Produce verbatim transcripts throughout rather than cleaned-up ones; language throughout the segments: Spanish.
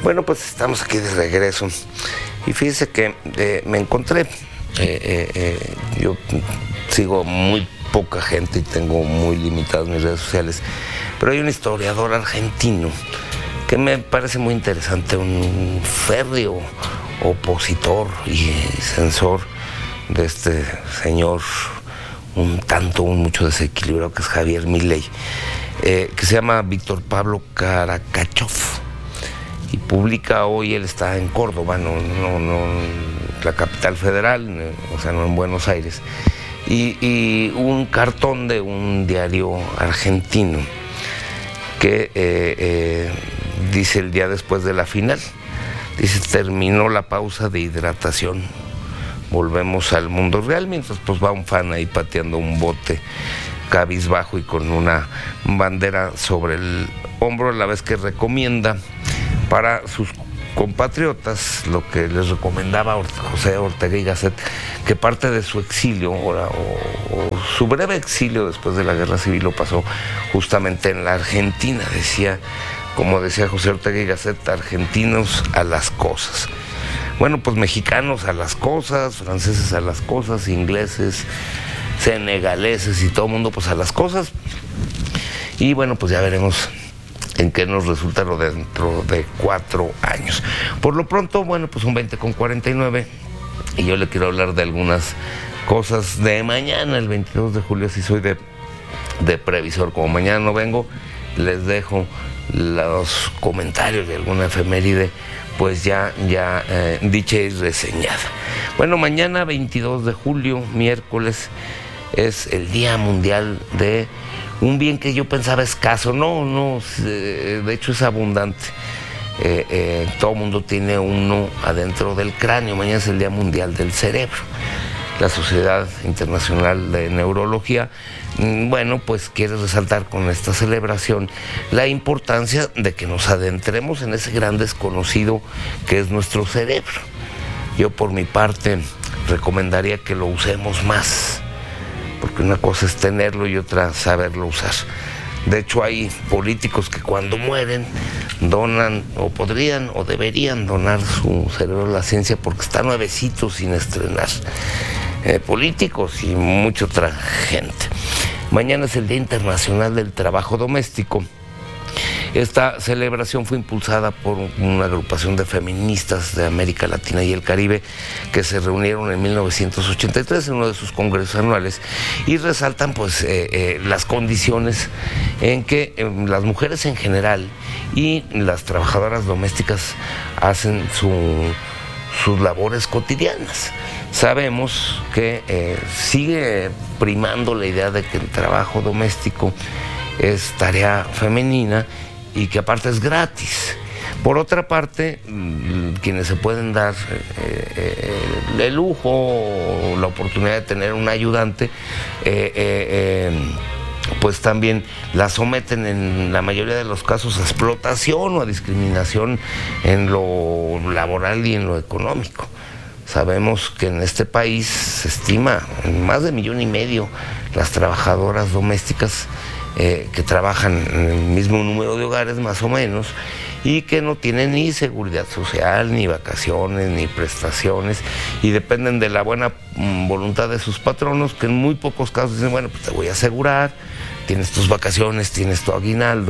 Bueno, pues estamos aquí de regreso y fíjese que eh, me encontré, eh, eh, eh, yo sigo muy poca gente y tengo muy limitadas mis redes sociales, pero hay un historiador argentino que me parece muy interesante, un férreo opositor y censor de este señor un tanto, un mucho desequilibrado, que es Javier Milei, eh, que se llama Víctor Pablo Caracachov, y publica hoy, él está en Córdoba, no, no, no la capital federal, o sea, no en Buenos Aires, y, y un cartón de un diario argentino que eh, eh, dice el día después de la final, dice: terminó la pausa de hidratación, volvemos al mundo real, mientras pues va un fan ahí pateando un bote cabizbajo y con una bandera sobre el hombro, a la vez que recomienda para sus compatriotas lo que les recomendaba José Ortega y Gasset, que parte de su exilio o, o, o su breve exilio después de la Guerra Civil lo pasó justamente en la Argentina. Decía, como decía José Ortega y Gasset, argentinos a las cosas. Bueno, pues mexicanos a las cosas, franceses a las cosas, ingleses, senegaleses y todo el mundo pues a las cosas. Y bueno, pues ya veremos en qué nos resulta lo dentro de cuatro años. Por lo pronto, bueno, pues son veinte con cuarenta y nueve y yo le quiero hablar de algunas cosas de mañana, el veintidós de julio, si soy de, de previsor. Como mañana no vengo, les dejo los comentarios de alguna efeméride pues ya, ya eh, dicha y reseñada. Bueno, mañana veintidós de julio, miércoles, es el Día Mundial de un bien que yo pensaba escaso. No, no, de hecho es abundante. Eh, eh, todo el mundo tiene uno adentro del cráneo. Mañana es el Día Mundial del Cerebro. La Sociedad Internacional de Neurología, bueno, pues quiere resaltar con esta celebración la importancia de que nos adentremos en ese gran desconocido que es nuestro cerebro. Yo por mi parte recomendaría que lo usemos más, porque una cosa es tenerlo y otra saberlo usar. De hecho, hay políticos que cuando mueren donan, o podrían, o deberían donar su cerebro a la ciencia, porque está nuevecito sin estrenar. Eh, políticos y mucha otra gente. Mañana es el Día Internacional del Trabajo Doméstico. Esta celebración fue impulsada por una agrupación de feministas de América Latina y el Caribe que se reunieron en mil novecientos ochenta y tres en uno de sus congresos anuales y resaltan pues eh, eh, las condiciones en que eh, las mujeres en general y las trabajadoras domésticas hacen su, sus labores cotidianas. Sabemos que eh, sigue primando la idea de que el trabajo doméstico es tarea femenina y que aparte es gratis. Por otra parte, quienes se pueden dar eh, eh, el lujo o la oportunidad de tener un ayudante, eh, eh, eh, pues también la someten en la mayoría de los casos a explotación o a discriminación en lo laboral y en lo económico. Sabemos que en este país se estima en más de millón y medio las trabajadoras domésticas eh, que trabajan en el mismo número de hogares más o menos y que no tienen ni seguridad social, ni vacaciones, ni prestaciones y dependen de la buena voluntad de sus patronos, que en muy pocos casos dicen, bueno, pues te voy a asegurar, tienes tus vacaciones, tienes tu aguinaldo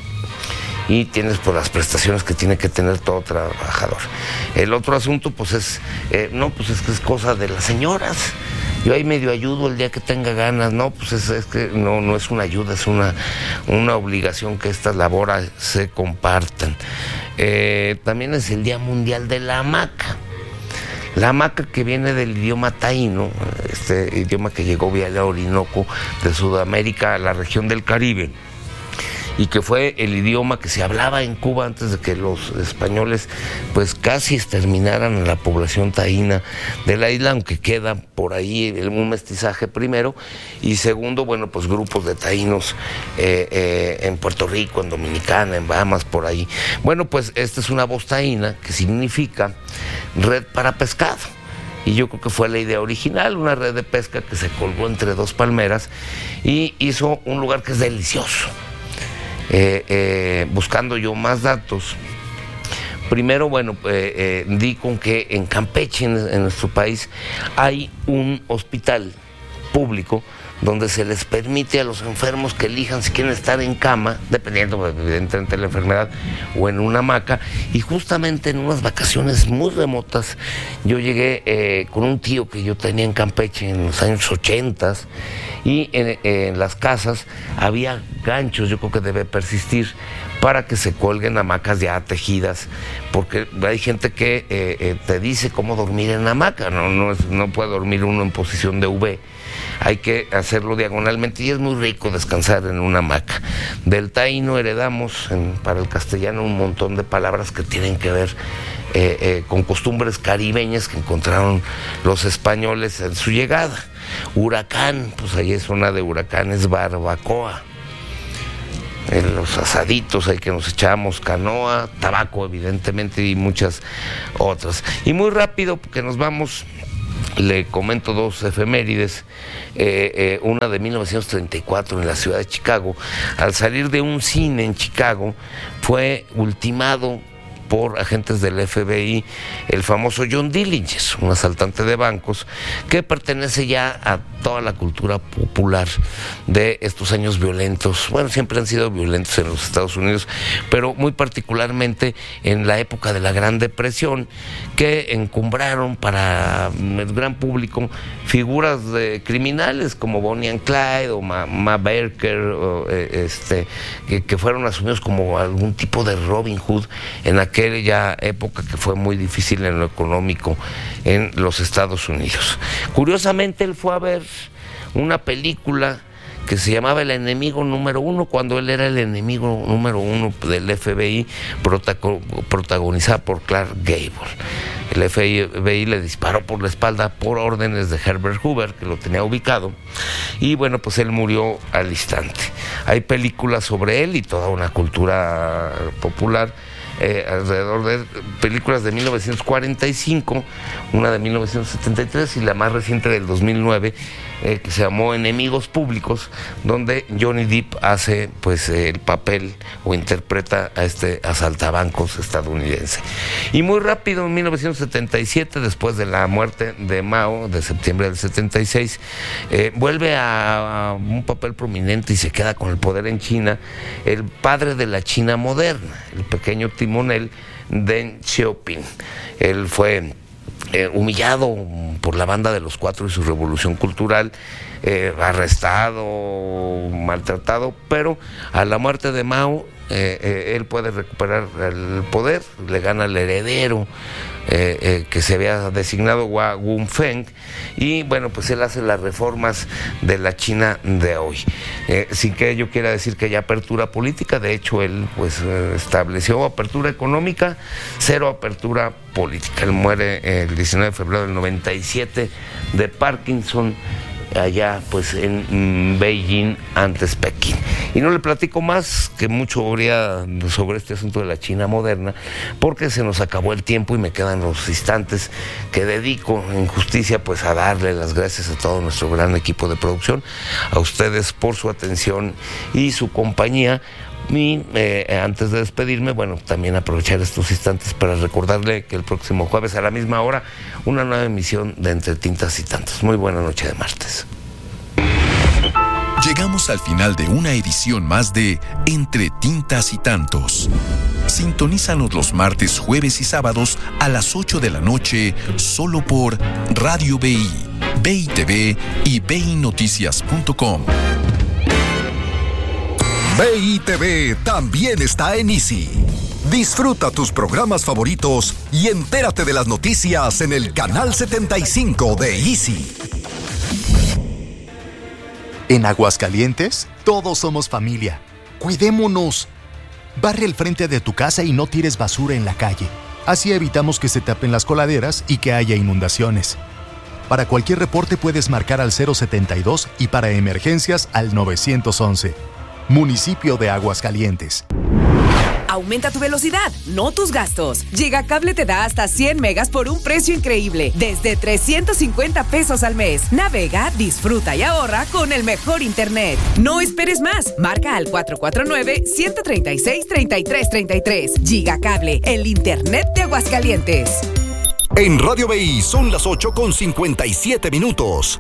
y tienes pues las prestaciones que tiene que tener todo trabajador. El otro asunto pues es, eh, no, pues es que es cosa de las señoras. Yo ahí medio ayudo el día que tenga ganas, no, pues es, es que no, no es una ayuda, es una, una obligación que estas labores se compartan. Eh, también es el Día Mundial de la Hamaca. La hamaca, que viene del idioma taíno, este idioma que llegó vía el Orinoco de Sudamérica a la región del Caribe, y que fue el idioma que se hablaba en Cuba antes de que los españoles pues casi exterminaran a la población taína de la isla, aunque queda por ahí un mestizaje primero, y segundo, bueno, pues grupos de taínos eh, eh, en Puerto Rico, en Dominicana, en Bahamas, por ahí. Bueno, pues esta es una voz taína que significa red para pescado. Y yo creo que fue la idea original, una red de pesca que se colgó entre dos palmeras y hizo un lugar que es delicioso. Eh, eh, buscando yo más datos, Primero, bueno, eh, eh, di con que en Campeche, en, en nuestro país, hay un hospital público donde se les permite a los enfermos que elijan si quieren estar en cama, dependiendo evidentemente de la enfermedad, o en una hamaca. Y justamente en unas vacaciones muy remotas, yo llegué eh, con un tío que yo tenía en Campeche en los años ochentas, y en, en las casas había ganchos, yo creo que debe persistir, para que se cuelguen hamacas ya tejidas, porque hay gente que eh, eh, te dice cómo dormir en hamaca, no, no, es, no puede dormir uno en posición de V, hay que hacerlo diagonalmente, y es muy rico descansar en una hamaca. Del taíno heredamos en, para el castellano un montón de palabras que tienen que ver eh, eh, con costumbres caribeñas que encontraron los españoles en su llegada. Huracán, pues ahí es zona de huracanes, barbacoa. En los asaditos ahí que nos echamos, canoa, tabaco evidentemente y muchas otras. Y muy rápido, porque nos vamos, le comento dos efemérides. Eh, eh, una de mil novecientos treinta y cuatro en la ciudad de Chicago. Al salir de un cine en Chicago, fue ultimado por agentes del F B I el famoso John Dillinger, un asaltante de bancos que pertenece ya a toda la cultura popular de estos años violentos. Bueno, siempre han sido violentos en los Estados Unidos, pero muy particularmente en la época de la Gran Depresión, que encumbraron para el gran público figuras de criminales como Bonnie and Clyde o Ma, Ma Barker, o, eh, este, que, que fueron asumidos como algún tipo de Robin Hood en aquella época que fue muy difícil en lo económico en los Estados Unidos. Curiosamente, él fue a ver una película que se llamaba El Enemigo Número Uno, cuando él era el enemigo número uno del F B I, protagonizada por Clark Gable. El F B I le disparó por la espalda por órdenes de Herbert Hoover, que lo tenía ubicado, y bueno, pues él murió al instante. Hay películas sobre él y toda una cultura popular Eh, alrededor de películas de mil novecientos cuarenta y cinco, una de mil novecientos setenta y tres y la más reciente del dos mil nueve, eh, que se llamó Enemigos Públicos, donde Johnny Depp hace pues eh, el papel o interpreta a este asaltabancos estadounidense. Y muy rápido, en mil novecientos setenta y siete, después de la muerte de Mao, de septiembre del setenta y seis, eh, vuelve a, a un papel prominente y se queda con el poder en China, el padre de la China moderna, el pequeño timonel Deng Xiaoping. Él fue eh, humillado por la Banda de los Cuatro y su revolución cultural, eh, arrestado, maltratado, pero a la muerte de Mao, eh, eh, él puede recuperar el poder, le gana el heredero Eh, eh, que se había designado Hua Guangfeng, y bueno, pues él hace las reformas de la China de hoy, eh, sin que ello quiera decir que haya apertura política. De hecho, él pues eh, estableció apertura económica, cero apertura política. Él muere el diecinueve de febrero del noventa y siete de Parkinson, allá pues en Beijing, antes Pekín. Y no le platico más, que mucho habría sobre este asunto de la China moderna, porque se nos acabó el tiempo y me quedan los instantes que dedico en justicia pues a darle las gracias a todo nuestro gran equipo de producción, a ustedes por su atención y su compañía. Y eh, antes de despedirme, bueno, también aprovechar estos instantes para recordarle que el próximo jueves a la misma hora, una nueva emisión de Entre Tintas y Tantos. Muy buena noche de martes. Llegamos al final de una edición más de Entre Tintas y Tantos. Sintonízanos los martes, jueves y sábados a las ocho de la noche, solo por Radio B I, B I T V y B I Noticias punto com. B I T V también está en Easy. Disfruta tus programas favoritos y entérate de las noticias en el canal setenta y cinco de Easy. En Aguascalientes, todos somos familia. Cuidémonos. Barre el frente de tu casa y no tires basura en la calle. Así evitamos que se tapen las coladeras y que haya inundaciones. Para cualquier reporte puedes marcar al cero setenta y dos y para emergencias al nueve once. Municipio de Aguascalientes. Aumenta tu velocidad, no tus gastos. Gigacable te da hasta cien megas por un precio increíble, desde trescientos cincuenta pesos al mes. Navega, disfruta y ahorra con el mejor internet. No esperes más. Marca al cuatro cuatro nueve, uno tres seis, tres tres tres tres. Gigacable, el internet de Aguascalientes. En Radio B I son las ocho con cincuenta y siete minutos.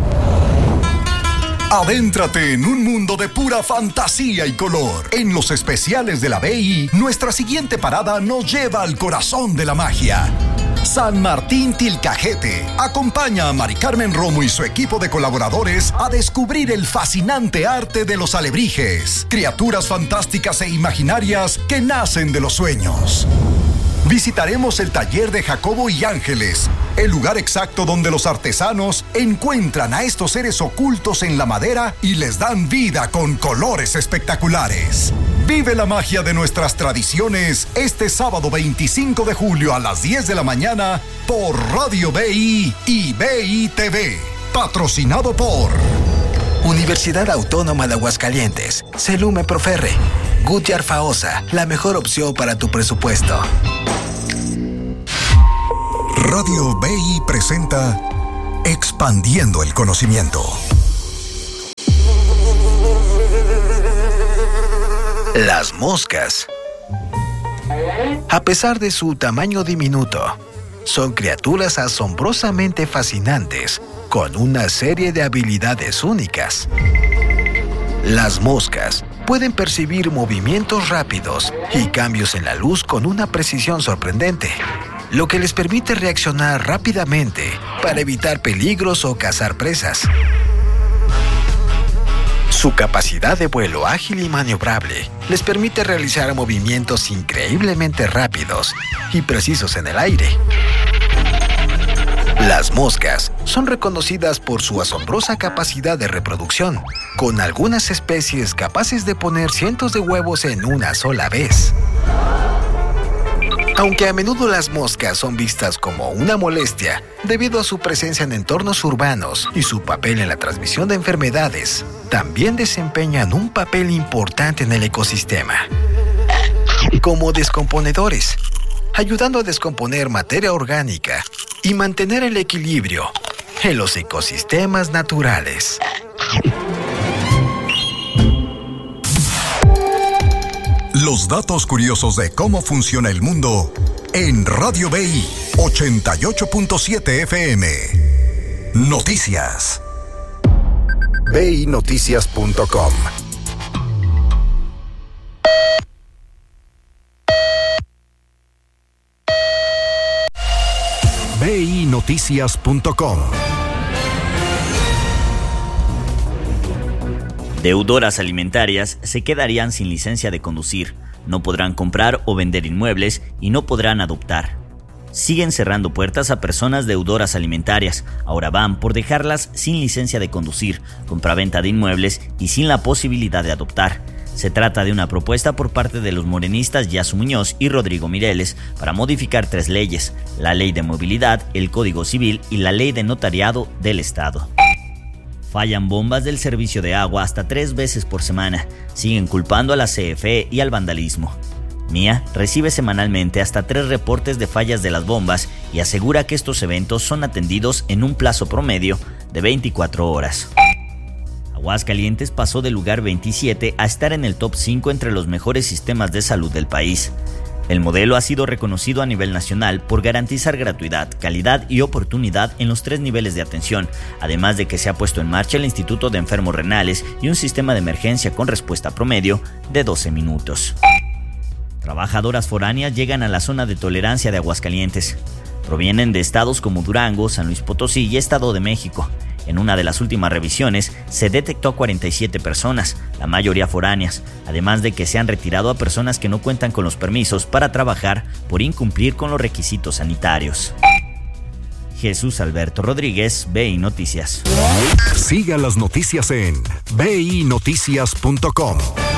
Adéntrate en un mundo de pura fantasía y color. En los especiales de la B I, nuestra siguiente parada nos lleva al corazón de la magia. San Martín Tilcajete acompaña a Mari Carmen Romo y su equipo de colaboradores a descubrir el fascinante arte de los alebrijes, criaturas fantásticas e imaginarias que nacen de los sueños. Visitaremos el taller de Jacobo y Ángeles, el lugar exacto donde los artesanos encuentran a estos seres ocultos en la madera y les dan vida con colores espectaculares. Vive la magia de nuestras tradiciones este sábado veinticinco de julio a las diez de la mañana por Radio B I y B I T V. Patrocinado por Universidad Autónoma de Aguascalientes, Celume Proferre, Goodyear Faosa, la mejor opción para tu presupuesto. Radio B I presenta Expandiendo el Conocimiento. Las moscas. A pesar de su tamaño diminuto, son criaturas asombrosamente fascinantes, con una serie de habilidades únicas. Las moscas pueden percibir movimientos rápidos y cambios en la luz con una precisión sorprendente, lo que les permite reaccionar rápidamente para evitar peligros o cazar presas. Su capacidad de vuelo ágil y maniobrable les permite realizar movimientos increíblemente rápidos y precisos en el aire. Las moscas son reconocidas por su asombrosa capacidad de reproducción, con algunas especies capaces de poner cientos de huevos en una sola vez. Aunque a menudo las moscas son vistas como una molestia debido a su presencia en entornos urbanos y su papel en la transmisión de enfermedades, también desempeñan un papel importante en el ecosistema. Como descomponedores, ayudando a descomponer materia orgánica y mantener el equilibrio en los ecosistemas naturales. Los datos curiosos de cómo funciona el mundo en Radio B I ochenta y ocho punto siete F M. Noticias. B I noticias punto com. B I noticias punto com. Deudoras alimentarias se quedarían sin licencia de conducir, no podrán comprar o vender inmuebles y no podrán adoptar. Siguen cerrando puertas a personas deudoras alimentarias, ahora van por dejarlas sin licencia de conducir, compraventa de inmuebles y sin la posibilidad de adoptar. Se trata de una propuesta por parte de los morenistas Yasu Muñoz y Rodrigo Mireles para modificar tres leyes: la Ley de Movilidad, el Código Civil y la Ley de Notariado del Estado. Fallan bombas del servicio de agua hasta tres veces por semana. Siguen culpando a la C F E y al vandalismo. Mía recibe semanalmente hasta tres reportes de fallas de las bombas y asegura que estos eventos son atendidos en un plazo promedio de veinticuatro horas. Aguascalientes pasó del lugar veintisiete a estar en el top cinco entre los mejores sistemas de salud del país. El modelo ha sido reconocido a nivel nacional por garantizar gratuidad, calidad y oportunidad en los tres niveles de atención, además de que se ha puesto en marcha el Instituto de Enfermos Renales y un sistema de emergencia con respuesta promedio de doce minutos. Trabajadoras foráneas llegan a la zona de tolerancia de Aguascalientes. Provienen de estados como Durango, San Luis Potosí y Estado de México. En una de las últimas revisiones se detectó a cuarenta y siete personas, la mayoría foráneas, además de que se han retirado a personas que no cuentan con los permisos para trabajar por incumplir con los requisitos sanitarios. Jesús Alberto Rodríguez, B I Noticias. Siga las noticias en B I noticias punto com.